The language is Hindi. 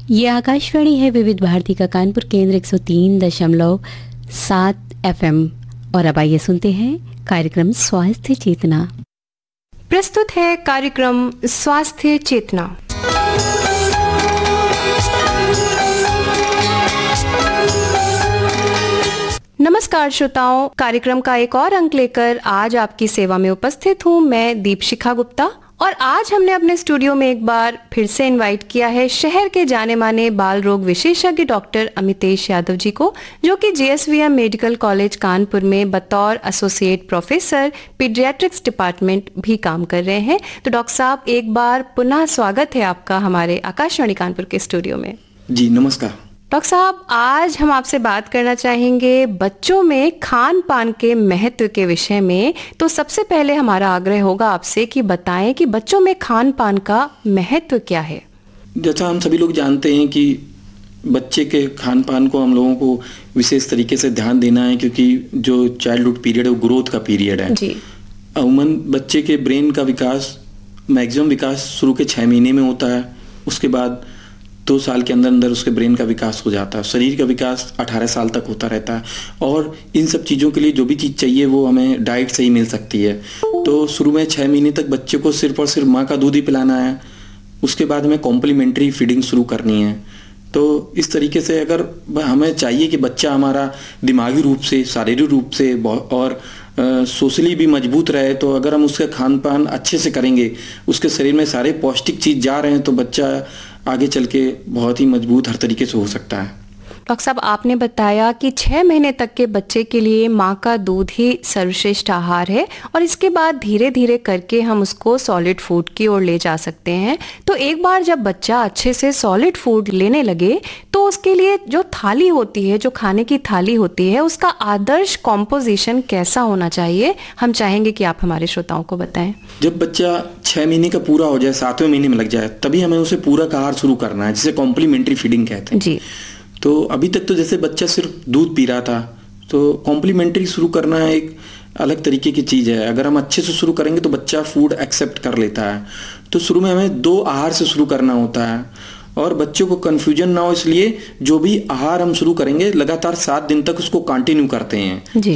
ये आकाशवाणी है विविध भारती का कानपुर केंद्र 103.7 FM। और अब आइए सुनते हैं कार्यक्रम स्वास्थ्य चेतना। प्रस्तुत है कार्यक्रम स्वास्थ्य चेतना। नमस्कार श्रोताओं, कार्यक्रम का एक और अंक लेकर आज आपकी सेवा में उपस्थित हूँ मैं दीपशिखा गुप्ता। और आज हमने अपने स्टूडियो में एक बार फिर से इनवाइट किया है शहर के जाने माने बाल रोग विशेषज्ञ डॉक्टर अमितेश यादव जी को, जो कि JSVM मेडिकल कॉलेज कानपुर में बतौर एसोसिएट प्रोफेसर पीडियाट्रिक्स डिपार्टमेंट भी काम कर रहे हैं। तो डॉक्टर साहब, एक बार पुनः स्वागत है आपका हमारे आकाशवाणी कानपुर के स्टूडियो में। जी नमस्कार डॉक्टर साहब, आज हम आपसे बात करना चाहेंगे बच्चों में खान पान के महत्व के विषय में। तो सबसे पहले हमारा आग्रह होगा आपसे कि बताएं कि बच्चों में खान पान का महत्व क्या है। जैसा हम सभी लोग जानते हैं कि बच्चे के खान पान को हम लोगों को विशेष तरीके से ध्यान देना है, क्योंकि जो चाइल्डहुड पीरियड है वो ग्रोथ का पीरियड है जी। अमूमन बच्चे के ब्रेन का विकास, मैक्सिमम विकास शुरू के 6 महीने में होता है। उसके बाद 2 साल के अंदर अंदर उसके ब्रेन का विकास हो जाता है। शरीर का विकास 18 साल तक होता रहता है। और इन सब चीज़ों के लिए जो भी चीज़ चाहिए वो हमें डाइट से ही मिल सकती है। तो शुरू में 6 महीने तक बच्चे को सिर्फ और सिर्फ माँ का दूध ही पिलाना है। उसके बाद हमें कॉम्प्लीमेंट्री फीडिंग शुरू करनी है। तो इस तरीके से अगर हमें चाहिए कि बच्चा हमारा दिमागी रूप से, शारीरिक रूप से और सोशली भी मजबूत रहे, तो अगर हम उसका खान पान अच्छे से करेंगे, उसके शरीर में सारे पौष्टिक चीज़ जा रहे हैं, तो बच्चा आगे चल के बहुत ही मजबूत हर तरीके से हो सकता है। डॉक्टर साहब, आपने बताया कि 6 महीने तक के बच्चे के लिए माँ का दूध ही सर्वश्रेष्ठ आहार है और इसके बाद धीरे धीरे करके हम उसको सॉलिड फूड की ओर ले जा सकते हैं। तो एक बार जब बच्चा अच्छे से सॉलिड फूड लेने लगे तो उसके लिए जो थाली होती है, जो खाने की थाली होती है, उसका आदर्श कॉम्पोजिशन कैसा होना चाहिए, हम चाहेंगे कि आप हमारे श्रोताओं को बताएं। जब बच्चा 6 महीने का पूरा हो जाए, 7वें महीने में लग जाए, तभी हमें उसे पूरक आहार शुरू करना है, जिसे कॉम्प्लीमेंट्री फीडिंग कहते हैं जी। तो अभी तक तो जैसे बच्चा सिर्फ दूध पी रहा था, तो कॉम्प्लीमेंट्री शुरू करना है एक अलग तरीके की चीज़ है। अगर हम अच्छे से शुरू करेंगे तो बच्चा फूड एक्सेप्ट कर लेता है। तो शुरू में हमें 2 आहार से शुरू करना होता है और बच्चों को कन्फ्यूजन ना हो, इसलिए जो भी आहार हम शुरू करेंगे लगातार 7 दिन तक उसको कंटिन्यू करते हैं। जी।